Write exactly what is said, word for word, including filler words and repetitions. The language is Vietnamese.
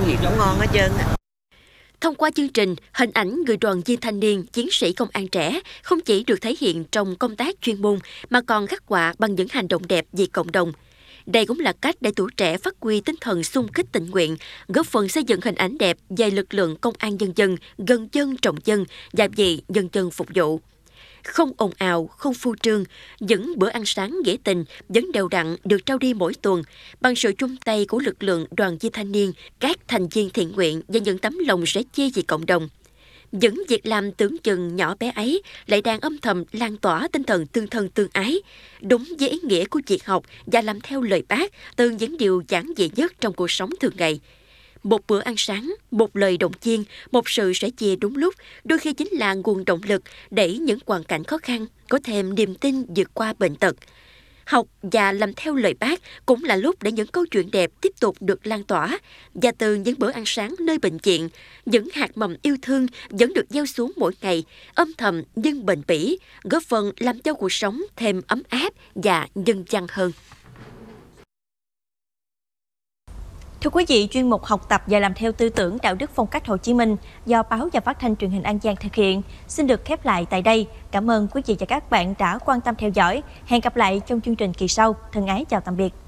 gì cũng ngon hết trơn. Thông qua chương trình, hình ảnh người đoàn viên thanh niên, chiến sĩ công an trẻ không chỉ được thể hiện trong công tác chuyên môn mà còn khắc họa bằng những hành động đẹp vì cộng đồng. Đây cũng là cách để tuổi trẻ phát huy tinh thần xung kích tình nguyện, góp phần xây dựng hình ảnh đẹp về lực lượng công an nhân dân, gần dân trọng dân và vì nhân dân phục vụ. Không ồn ào, không phô trương, những bữa ăn sáng nghĩa tình vẫn đều đặn được trao đi mỗi tuần bằng sự chung tay của lực lượng đoàn viên thanh niên, các thành viên thiện nguyện và những tấm lòng sẻ chia vì cộng đồng. Những việc làm tưởng chừng nhỏ bé ấy lại đang âm thầm lan tỏa tinh thần tương thân tương ái, đúng với ý nghĩa của việc học và làm theo lời Bác từ những điều giản dị nhất trong cuộc sống thường ngày. Một bữa ăn sáng, một lời động viên, một sự sẻ chia đúng lúc, đôi khi chính là nguồn động lực để những hoàn cảnh khó khăn có thêm niềm tin vượt qua bệnh tật. Học và làm theo lời Bác cũng là lúc để những câu chuyện đẹp tiếp tục được lan tỏa. Và từ những bữa ăn sáng nơi bệnh viện, những hạt mầm yêu thương vẫn được gieo xuống mỗi ngày, âm thầm nhưng bền bỉ, góp phần làm cho cuộc sống thêm ấm áp và nhân văn hơn. Thưa quý vị, chuyên mục học tập và làm theo tư tưởng đạo đức phong cách Hồ Chí Minh do Báo và Phát thanh Truyền hình An Giang thực hiện xin được khép lại tại đây. Cảm ơn quý vị và các bạn đã quan tâm theo dõi. Hẹn gặp lại trong chương trình kỳ sau. Thân ái chào tạm biệt.